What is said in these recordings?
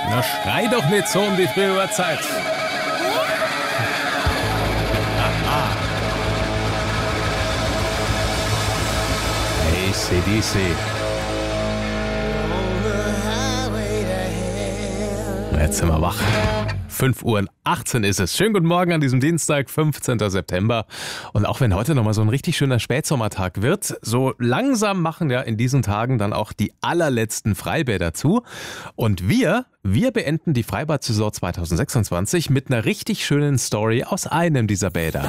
Na, schrei doch nicht so um die frühe Uhrzeit. AC/DC. Jetzt sind wir wach. 5:18 Uhr ist es. Schönen guten Morgen an diesem Dienstag, 15. September. Und auch wenn heute nochmal so ein richtig schöner Spätsommertag wird, so langsam machen ja in diesen Tagen dann auch die allerletzten Freibäder zu. Und wir beenden die Freibad-Saison 2026 mit einer richtig schönen Story aus einem dieser Bäder.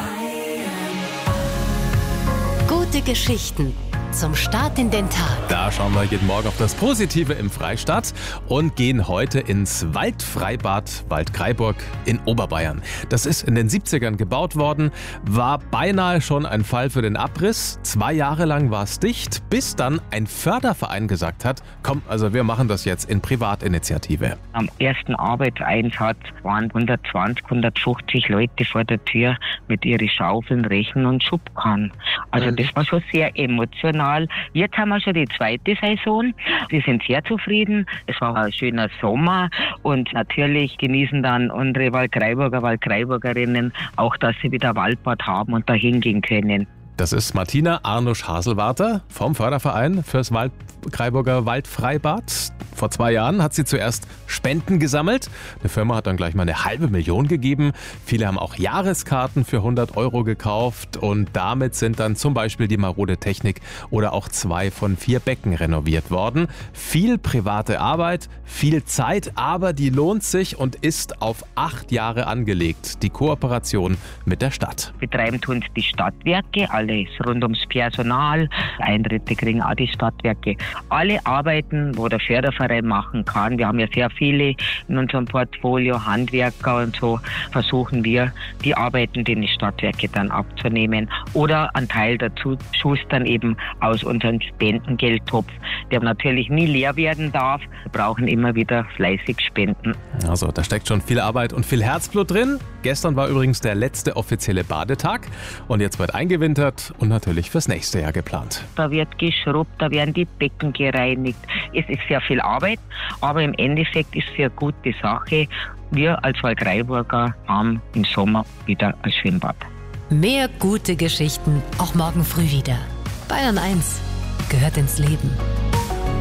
Gute Geschichten zum Start in den Tag. Da schauen wir jeden Morgen auf das Positive im Freistaat und gehen heute ins Waldfreibad Waldkraiburg in Oberbayern. Das ist in den 70ern gebaut worden, war beinahe schon ein Fall für den Abriss. 2 Jahre lang war es dicht, bis dann ein Förderverein gesagt hat, komm, also wir machen das jetzt in Privatinitiative. Am ersten Arbeitseinsatz waren 120, 150 Leute vor der Tür mit ihren Schaufeln, Rechen und Schubkarren. Also das war schon sehr emotional. Jetzt haben wir schon die zweite Saison. Wir sind sehr zufrieden. Es war ein schöner Sommer und natürlich genießen dann unsere Waldkraiburgerinnen auch, dass sie wieder Waldbad haben und dahin gehen können. Das ist Martina Arnusch-Haselwarter vom Förderverein fürs Waldkraiburger Waldfreibad. Vor 2 Jahren hat sie zuerst Spenden gesammelt. Die Firma hat dann gleich mal 500.000 gegeben. Viele haben auch Jahreskarten für 100 € gekauft und damit sind dann zum Beispiel die marode Technik oder auch 2 von 4 Becken renoviert worden. Viel private Arbeit, viel Zeit, aber die lohnt sich und ist auf 8 Jahre angelegt. Die Kooperation mit der Stadt. Betreiben tun es die Stadtwerke, alles rund ums Personal. Eintritte kriegen auch die Stadtwerke. Alle Arbeiten, wo der Förderverein machen kann. Wir haben ja sehr viele in unserem Portfolio, Handwerker und so, versuchen wir, die Arbeiten, die Stadtwerke dann abzunehmen oder einen Teil dazu schustern eben aus unserem Spendengeldtopf, der natürlich nie leer werden darf. Wir brauchen immer wieder fleißig Spenden. Also da steckt schon viel Arbeit und viel Herzblut drin. Gestern war übrigens der letzte offizielle Badetag und jetzt wird eingewintert und natürlich fürs nächste Jahr geplant. Da wird geschrubbt, da werden die Becken gereinigt. Es ist sehr viel Arbeit, aber im Endeffekt ist es eine gute Sache. Wir als Waldkraiburger haben im Sommer wieder ein Schwimmbad. Mehr gute Geschichten auch morgen früh wieder. Bayern 1 gehört ins Leben.